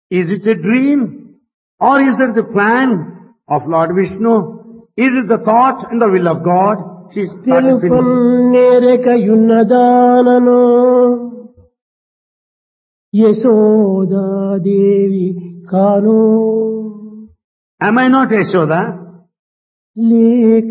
Is it a dream? Or is it the plan of Lord Vishnu? Is it the thought and the will of God? She started finishing. నేరేకయున్నదానను Yashoda Devi కాను Am I not Yashoda? లేక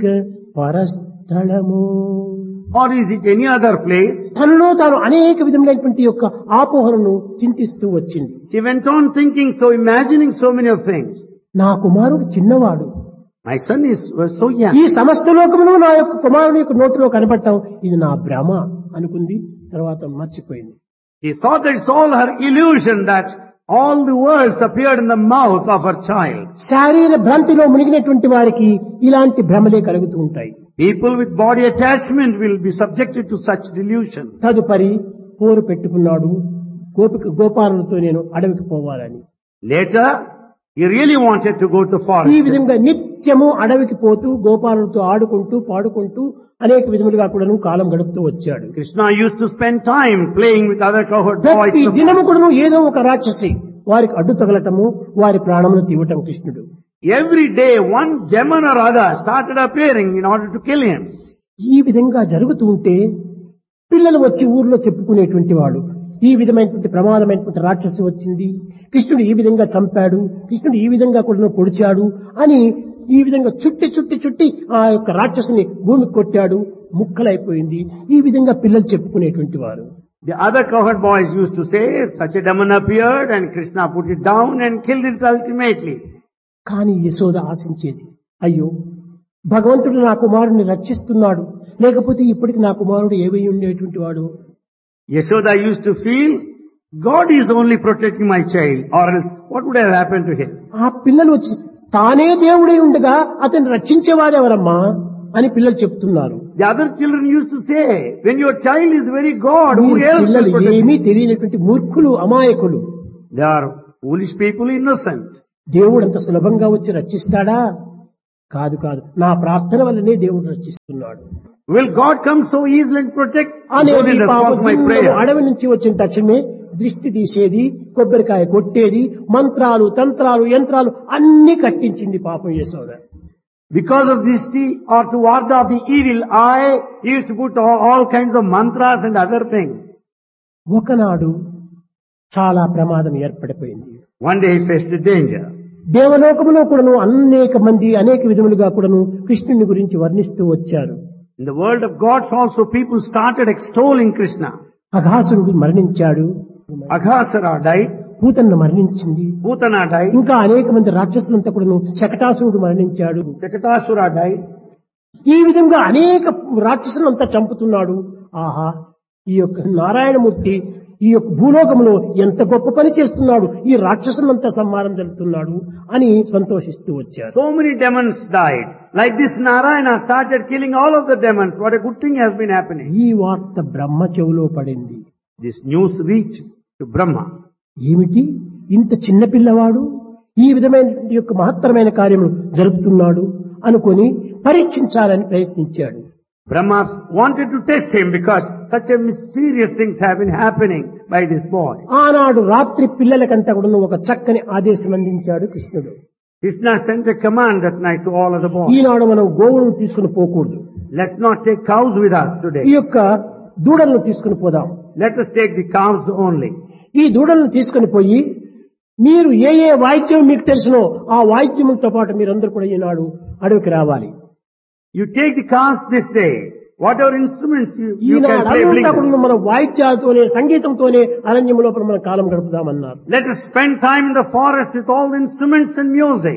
పరస్థలము. Or is it any other place? తనలో తాను అనేక విధములైనటువంటి యొక్క ఆపోహలను చింతిస్తూ వచ్చింది. She went on thinking, so imagining so many of things. నా కుమారుడు చిన్నవాడు, My son was so young. ఈ సమస్త లోకమును నా యొక్క కుమారుని యొక్క నోటిలో కనపడటం ఇది నా భ్రమ అనుకుంది. తర్వాత మర్చిపోయింది. She thought that it's all her illusion, that all the worlds appeared in the mouth of her child. శారీర భ్రాంతిలో మునిగినటువంటి వారికి ఇలాంటి భ్రమలే కలుగుతూ ఉంటాయి. People with body attachment will be subjected to such delusion. తదుపరి పోరు పెట్టుకున్నాడు, గోపాలతో నేను అడవికి పోవాలని. Later, he really wanted to go to the ఈ forest. విధంగా నిత్యము అడవికి పోతూ గోపాలతో ఆడుకుంటూ పాడుకుంటూ అనేక విధములుగా కూడాను కాలం గడుపుతూ వచ్చాడు. Krishna used to spend time playing with other cowherd boys. ప్రతి దినము కూడాను ఏదో ఒక రాక్షసి వారికి అడ్డు తగలటము, వారి ప్రాణమును తీవటం కృష్ణుడు. Every day, one demon or other started appearing in order to kill him. ఈ విధంగా జరుగుతూ ఉంటే పిల్లలు వచ్చి ఊర్లో చెప్పుకునేటువంటి వాడు, ఈ విధమైనటువంటి ప్రమాదమైనటువంటి రాక్షసి వచ్చింది, కృష్ణుడు ఈ విధంగా చంపాడు, కృష్ణుడు ఈ విధంగా కూడా పొడిచాడు అని ఈ విధంగా చుట్టి చుట్టి చుట్టి ఆ యొక్క రాక్షసుని భూమికి కొట్టాడు, ముక్కలైపోయింది. ఈ విధంగా పిల్లలు చెప్పుకునేటువంటి వారు. The other cowherd boys used to say, such a demon appeared and Krishna put it down and killed it ultimately. కానీ యశోద ఆశించేది, అయ్యో భగవంతుడు నా కుమారుడిని రక్షిస్తున్నాడు, లేకపోతే ఇప్పటికి నా కుమారుడు ఏవై ఉండేటువంటి వాడు. Yashoda used to feel, God is only protecting my child, or else what would have happened to him? ఆ పిల్లలు వచ్చి తానే దేవుడై ఉండగా అతన్ని రక్షించేవాడెవరమ్మా అని పిల్లలు చెప్తున్నారు. The other children used to say, when your child is very God, who ఈ else will పిల్లలు protect ఏమీ him? తెలియనటువంటి మూర్ఖులు, అమాయకులు. They are foolish people, innocent. దేవుడు అంత సులభంగా వచ్చి రక్షిస్తాడా? కాదు కాదు, నా ప్రార్థన వల్లనే దేవుడు రక్షిస్తున్నాడు. Will God come so easily and protect? అనేది Only the పాప response to my దిన్నము prayer. అడవి నుంచి వచ్చిన తక్షణమే దృష్టి తీసేది, కొబ్బరికాయ కొట్టేది, మంత్రాలు తంత్రాలు యంత్రాలు అన్ని కట్టించింది పాపం Yashoda. Because of this or to ward off the evil eye, he used to put all kinds of mantras and other things. ఒకనాడు చాలా ప్రమాదం ఏర్పడిపోయింది. One day he faced a danger. దేవలోకములో కూడాను అనేక మంది అనేక విధములుగా కూడాను కృష్ణుని గురించి వర్ణిస్తూ వచ్చారు. In the world of gods also, people started extolling Krishna. అఘాసురుడు మరణించాడు, Aghasara died, పూతన్న మరణించింది, Putana died, ఇంకా అనేక మంది రాక్షసులంతా కూడాను, శకటాసురుడు మరణించాడు. Sakatasura died. ఈ విధంగా అనేక రాక్షసులంతా చంపుతున్నాడు. ఆహా, ఈ యొక్క నారాయణమూర్తి ఈ యొక్క భూలోకంలో ఎంత గొప్ప పని చేస్తున్నాడు, ఈ రాక్షసులంతా సంహారం జరుగుతున్నాడు అని సంతోషిస్తూ వచ్చారు. So many demons died. Like this, Narayana started killing all of the demons. What a good thing has been happening. ఈ వార్త బ్రహ్మ చెవిలో పడింది. This news reached to Brahma. ఏమిటి, ఇంత చిన్న పిల్లవాడు ఈ విధమైన యొక్క మహత్తరమైన కార్యము జరుపుతున్నాడు అనుకొని పరీక్షించాలని ప్రయత్నించాడు. Brahma wanted to test him because such a mysterious things have been happening by this boy. ఆనాడు రాత్రి పిల్లలకంతా కూడా ఒక చక్కని ఆదేశం అందించాడు కృష్ణుడు. Krishna sent a command that night to all of the boys. ఈనాడు మనం గోవులను తీసుకుని పోకూడదు, Let's not take cows with us ఈ today. యొక్క దూడలను తీసుకుని పోదాం. Let us take the calves only. ఈ దూడలను తీసుకుని పోయి మీరు ఏ ఏ వాయిద్యం మీకు తెలిసినో ఆ వాయిద్యములతో పాటు మీరందరూ కూడా ఈనాడు అడవికి రావాలి. You take the calves this day. Whatever instruments you can Eenadu play, bring అంతా them. కూడా మన వాయిద్యాలతోనే సంగీతంతోనే అరణ్యం లోపల మనం కాలం గడుపుదామన్నారు. Let us spend time in the forest with all the instruments and music.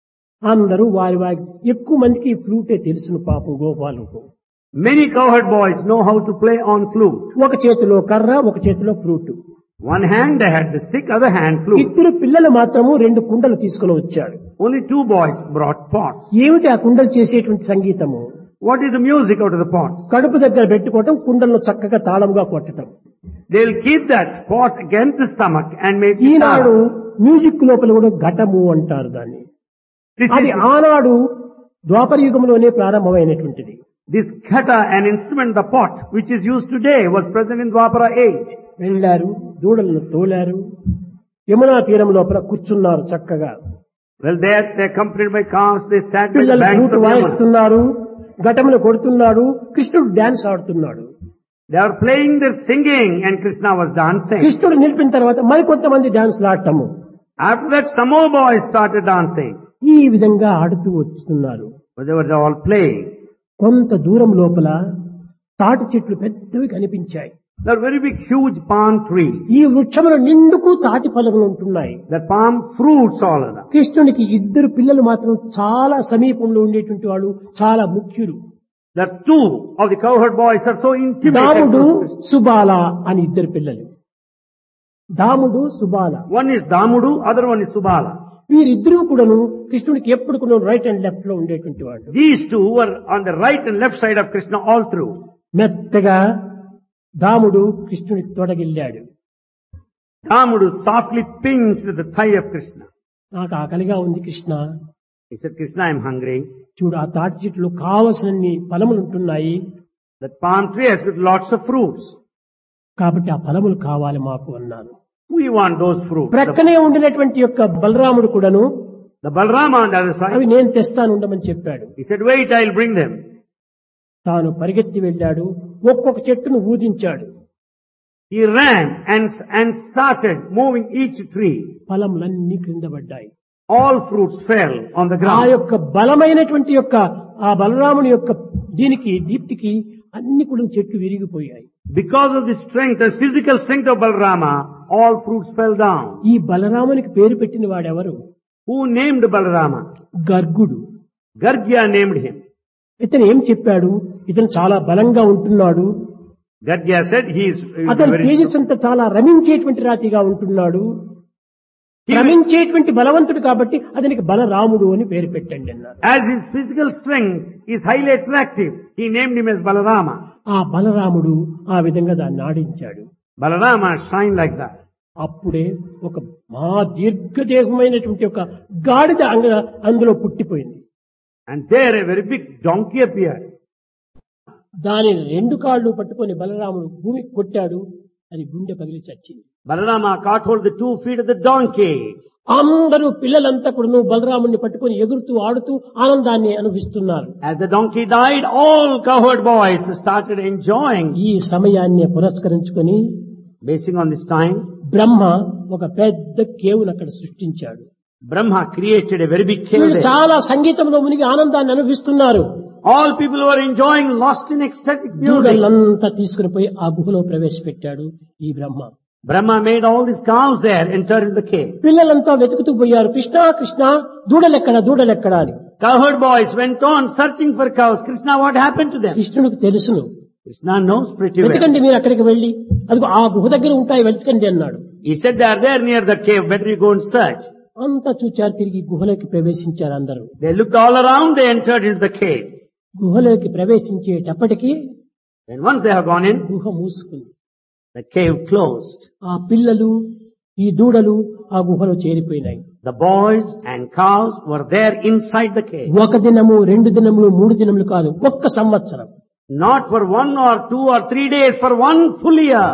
అందరూ వారి వారి ఎక్కువ మందికి ఫ్లూటే తెలుసును పాపం గోపాలకు. Many cowherd boys know how to play on flute. ఒక చేతిలో కర్ర, ఒక చేతిలో flute. One hand they had the stick, other hand flute. ఇద్దరు పిల్లలు మాత్రము 2 కుండలు తీసుకుని వచ్చాడు. Only 2 boys brought pots. ఏమిటి ఆ కుండలు చేసేటువంటి సంగీతము? What is the music out of the pots? కడుపు దగ్గర పెట్టుకోవటం, కుండలను చక్కగా తాళంగా కొట్టడం. They'll keep that pot against the stomach and make it Eenadu sound. Music లోపల కూడా ఘటము అంటారు దాన్ని. This అది is ఆనాడు ద్వాపర యుగంలోనే ప్రారంభమైనటువంటిది. this khata, an instrument, the pot, which is used today, was present in Dwapara age. వెళ్ళారు, దూడలను తోలారు, యమునా తీరం లోపల కూర్చున్నారు చక్కగా. Well, they're accompanied by cows. They sat by the పిల్లలు banks ఫ్లూట్ of Yamuna. వాయిస్తున్నారు, ఘటములు కొడుతున్నాడు, కృష్ణుడు డాన్స్ ఆడుతున్నాడు. They are playing, they're singing, and Krishna was dancing. కృష్ణుడు నిలిపిన తర్వాత మరికొంతమంది dance ఆడటము. After that, some more boys started dancing. ఈ విధంగా ఆడుతూ వస్తున్నారు. But they were all playing. కొంత దూరం లోపల తాటి చెట్లు పెద్దవి కనిపించాయి. There are very big, huge palm trees. ఈ వృక్షముల నిండుకు తాటి ఫలములు ఉంటున్నాయి. The palm fruits all of them. కృష్ణునికి ఇద్దరు పిల్లలు మాత్రం చాలా సమీపంలో ఉండేటువంటి వాళ్ళు, చాలా ముఖ్యులు. The two of the cowherd boys are so intimate. దాముడు, Subala అని ఇద్దరు పిల్లలు. దాముడు, Subala. One is Damudu, other one is Subala. వీరిద్దరూ కూడాను కృష్ణునికి ఎప్పుడు కూడా రైట్ అండ్ లెఫ్ట్ లో ఉండేటువంటి వాళ్ళు. These two were on the right and left side of Krishna all through. మెత్తగా దాముడు కృష్ణునికి తొడగిల్లాడు. Damudu softly pinched the thigh of Krishna. నాకు ఆకలిగా ఉంది Krishna. He said, Krishna, I'm hungry. చూడు, ఆ తాటి చెట్లు కావలసినన్ని ఫలములు ఉంటున్నాయి. That palm tree has got lots of fruits. కాబట్టి ఆ ఫలములు కావాలి మాకు అన్నాను. We want those fruits. ప్రక్కనే ఉండినటువంటి యొక్క బలరాముడు కూడాను The Balrama on the other అవి side, నేను తెస్తాను ఉండమని చెప్పాడు. he said, wait, I'll bring them. తాను పరిగెత్తి వెళ్ళాడు, ఒక్కొక్క చెట్టును ఊదించాడు. He ran and started moving each tree. ఫలములన్నీ క్రింద పడ్డాయి. All fruits fell on the ఆ ground. యొక్క బలమైనటువంటి యొక్క ఆ బలరాముని యొక్క దీనికి దీప్తికి అన్ని కూడా చెట్లు విరిగిపోయాయి. Because of the strength, the physical strength of Balrama, all fruits fell down. ఈ బలరామునికి పేరు పెట్టిన వాడెవరు? Who named Balrama? గర్గుడు. Gargya named him. ఇతను ఏం చెప్పాడు? ఇతను చాలా బలంగా ఉంటున్నాడు, Gargya said he is అతని very తేజస్సంతా చాలా రమించేటువంటి రాతిగా ఉంటున్నాడు, రమించేటువంటి బలవంతుడు కాబట్టి అతనికి బలరాముడు అని పేరు పెట్టండి అన్నారు. As his physical strength is highly attractive, he named him as Balarama. ఆ బలరాముడు ఆ విధంగా దాన్ని ఆడించాడు. Balarama shined like that. అప్పుడే ఒక మహా దీర్ఘదేహమైనటువంటి ఒక గాడిద అందులో పుట్టిపోయింది. And there a very big donkey appeared. దాని రెండు కాళ్ళు పట్టుకొని బలరాముడు భూమికి కొట్టాడు, అది గుండె పగిలి చచ్చింది. Balarama caught hold of the 2 feet of the donkey. అందరూ పిల్లలంతా కూడా బలరాముడిని పట్టుకొని ఎగురుతూ ఆడుతూ ఆనందాన్ని అనుభవిస్తున్నారు. As the donkey died, all cowherd boys started enjoying. ఈ సమయాన్ని పురస్కరించుకొని Basing on this time, బ్రహ్మ ఒక పెద్ద కేవును అక్కడ సృష్టించాడు. Brahma created a very big cave వీళ్ళు there. చాలా సంగీతంలో మునిగి ఆనందాన్ని అనుభవిస్తున్నారు. All people were enjoying, lost in ecstatic music. దూడలంతా తీసుకుని పోయి ఆ గుహలో ప్రవేశపెట్టాడు ఈ బ్రహ్మ. Brahma made all these cows there enter in the cave. పిల్లలంతా వెతుకుతూ పోయారు, కృష్ణ కృష్ణ దూడలెక్కడ అని. Cowherd boys went on searching for cows. Krishna, what happened to them? కృష్ణుడికి తెలుసును. Krishna knows pretty well. వెతకండి మీరు అక్కడికి వెళ్లి, అదిగో ఆ గుహ దగ్గర ఉంటాయి వెతకండి అన్నాడు. He said they are there near the cave, better you go and search. అంతా చూచారు, తిరిగి గుహలోకి ప్రవేశించారు అందరూ. They looked all around, they entered into the cave. గుహలోకి ప్రవేశించేటప్పటికి Then once they have gone in, గుహ మూసుకుంది. the cave closed. ఆ పిల్లలు, ఈ దూడలు ఆ గుహలో చేరిపోయినాయి. The boys and cows were there inside the cave. ఒక దినము, 2 దినములు, 3 దినములు కాదు, 1 సంవత్సరం. Not for 1 or 2 or 3 days, for 1 full year.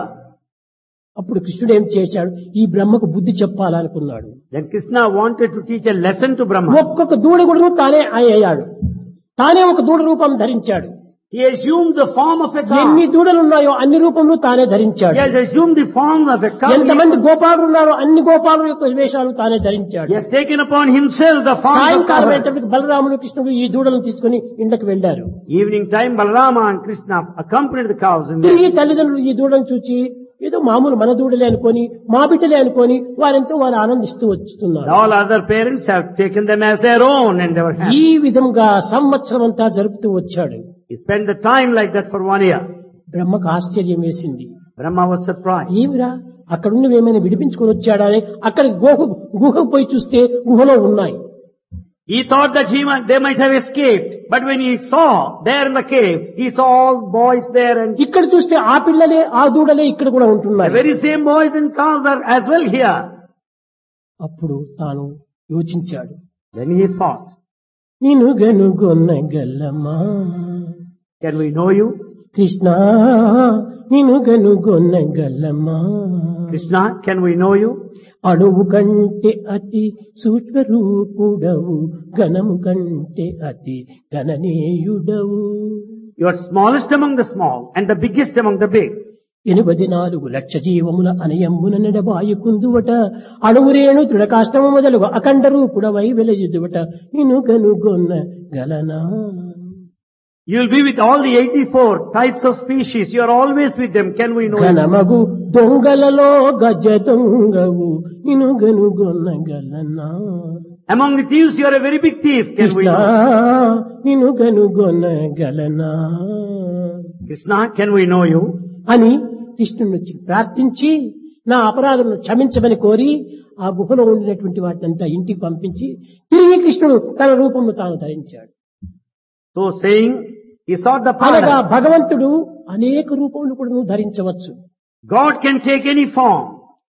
అప్పుడు కృష్ణుడు ఏం చేశాడు? ఈ బ్రహ్మకు బుద్ధి చెప్పాలనుకున్నాడు. Then Krishna wanted to teach a lesson to Brahma. ఒక్కొక్క దూడ కూడా తానే అయ్యాడు, తానే ఒక దూడ రూపం ధరించాడు. He assumed the form of a cow. ఎన్ని దూడలు ఉన్నాయో అన్ని రూపంలో తానే ధరించాడు. He has assumed the form of a cow. ఎంతమంది గోపాలులు ఉన్నారో అన్ని గోపాలుల యొక్క వేషాలు తానే ధరించాడు. He has taken upon himself the form of సాయంకాలం cow. అయ్యేటప్పటికి బలరాముడు కృష్ణుడు ఈ దూడలను తీసుకుని ఇంటికి వెళ్లారు. Evening time, Balarama and Krishna accompanied the cows in తిరిగి there. తల్లిదండ్రులు ఈ దూడను చూచి ఏదో మామూలు మన దూడలే అనుకొని, మా బిడ్డలే అనుకొని వారెంతో వారు ఆనందిస్తూ వస్తున్నారు. All other parents have taken them as their own and they were happy. ఈ విధంగా సంవత్సరం అంతా జరుపుతూ వచ్చాడు. He spent the time like that for 1 year. బ్రహ్మకు ఆశ్చర్యం వేసింది. Brahma was surprised. ఏమిరా అక్కడున్న ఏమైనా విడిపించుకొని వచ్చాడా అని అక్కడ గుహకు పోయి చూస్తే గుహలో ఉన్నాయి. He thought that they might have escaped. But when he saw there in the cave, he saw all boys there and ఇక్కడ చూస్తే ఆ పిల్లలే ఆ దూడలే ఇక్కడ కూడా the ఉంటున్నాయి. very same boys and cows are as well here. అప్పుడు తాను యోచించాడు. Then he thought, నేను గనుగొన్న గల్లమా can we know you? Krishna, నేను గనుగొన్న గల్లమా Krishna, can we know you? అణువు కంటే అతి సూక్ష్మరూపుడవు, ఘనము కంటే అతి గణనీయుడవు. You are smallest among the small and the biggest among the big. 84 జీవముల అనయమ్మున నడబాయి కుందువట, అణువురేణు దృఢకాష్టము మొదలుగు అఖండ రూపుడవై వెలయుదువట, నిన్ను కనుగొన్న గలనా. You will be with all the 84 types of species. You are always with them. Can we know you? ఘనమగు దొంగలలో గజ దొంగవు, నిన్ను కనుగొన్న గలనా. Among the thieves, you are a very big thief. Can we Krishna know? నిన్ను కనుగొన్న గలనా Krishna, can we know you? అని కృష్ణుని వచ్చి ప్రార్థించి నా అపరాధములను క్షమించమని కోరి ఆ గుహలో ఉండినటువంటి వాటినంతా ఇంటికి పంపించి తిరిగి కృష్ణుడు తన రూపమును తాను ధరించాడు. So saying, he sought the అనగా pardon. భగవంతుడు అనేక రూపములు కూడా నువ్వు ధరించవచ్చు, God can take any form.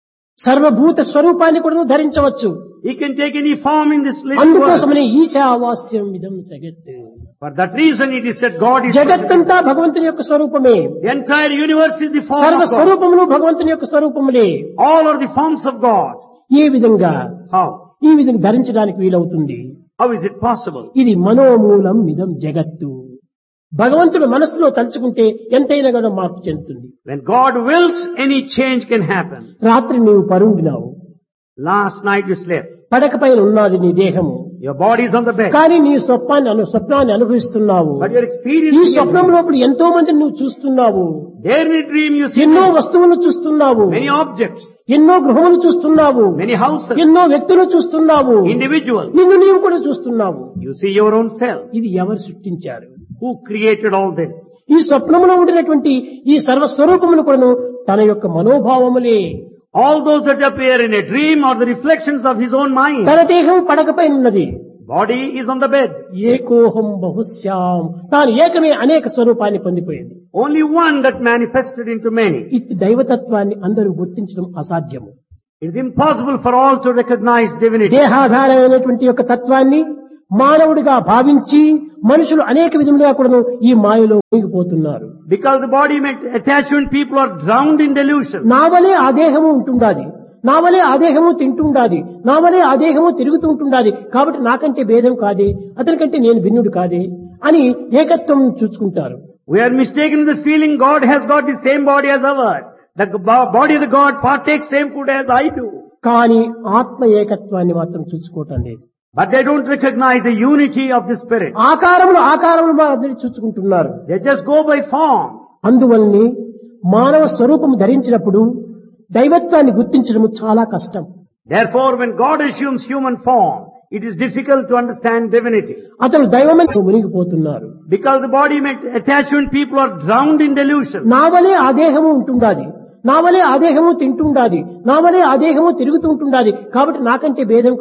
సర్వభూత స్వరూపాన్ని కూడా నువ్వు ధరించవచ్చు. He can take any form in this little world. అందుకోసమనే ఈశావాస్యం ఇదం జగత్. For that reason it is said God is జగత్తంతా భగవంతుని యొక్క స్వరూపమే, the entire universe is the form సర్వ of God. స్వరూపములు భగవంతుని యొక్క స్వరూపములే. All are the forms of God. ఏ విధంగా How? ఈ విధంగా ధరించడానికి వీలవుతుంది? How is it possible? ఇది మనోమూలం ఇదం జగత్తు. భగవంతుడు మనస్సులో తలుచుకుంటే ఎంతైనా కూడా మార్పు చెందుతుంది. When God wills, any change can happen. రాత్రి నీవు పరుండినావు, Last night you slept. పడక పైన ఉన్నది నీ దేహము, Your body is on the bed. కానీ నీ స్వప్నాన్ని అనుభవిస్తున్నావు. But you're ఈ experiencing స్వప్నం it. లోపల ఎంతో మందిని నువ్వు చూస్తున్నావు, There in a dream you see ఎన్నో వస్తువులు చూస్తున్నావు, many objects, ఎన్నో గృహములు చూస్తున్నావు, many houses, ఎన్నో వ్యక్తులు చూస్తున్నావు, individuals. నిన్ను నీవు కూడా చూస్తున్నావు. You see your own self. ఇది ఎవరు సృష్టించారు? Who created all this? ఈ స్వప్నములో ఉండినటువంటి ఈ సర్వస్వరూపములు కూడాను తన యొక్క మనోభావములే. All those that appear in a dream are the reflections of his own mind. తన దేహం పడకపై ఉన్నది, Body is on the bed. ఏకోహం బహుశ్యాం, తాను ఏకమే అనేక స్వరూపాన్ని పొందిపోయింది. Only one that manifested into many. ఇది దైవతత్వాన్ని అందరూ గుర్తించడం అసాధ్యము. It is impossible for all to recognize divinity. దేహాధారమైనటువంటి యొక్క తత్వాన్ని మానవుడిగా భావించి మనుషులు అనేక విధములుగా కూడా ఈ మాయలో మునిగిపోతున్నారు. Because the body attachment, people are drowned in delusion. నా వలే ఆ దేహము ఉంటుండాది, నా వలే ఆ దేహము తింటుండాది, నా వలే ఆ దేహము తిరుగుతుంటుండాది, కాబట్టి నాకంటే భేదం కాదే, అతనికంటే నేను భిన్నుడు కాదే అని ఏకత్వం చూసుకుంటారు. We are mistaken in the feeling God has got the same body as ours. The body of the God partakes same food as I do. కానీ ఆత్మ ఏకత్వాన్ని మాత్రం చూసుకోవటం లేదు. But they don't recognize the unity of the spirit. ఆకారములు మాదిరి చూసుకుంటున్నారు. They just go by form. అందువల్లనే మానవ స్వరూపము ధరించినప్పుడు దైవత్వాన్ని గుర్తించడం చాలా కష్టం. Therefore, when God assumes human form, it is difficult to understand divinity. అతను దైవమైన మునిగిపోతున్నారు. Because the body attachment, people are drowned in delusion. నా వలే ఆ దేహము ఉంటుండాది, నా వలే ఆ దేహము తింటుండాది, నా వలే ఆ దేహము తిరుగుతుంటుండాది, కాబట్టి నాకంటే భేదం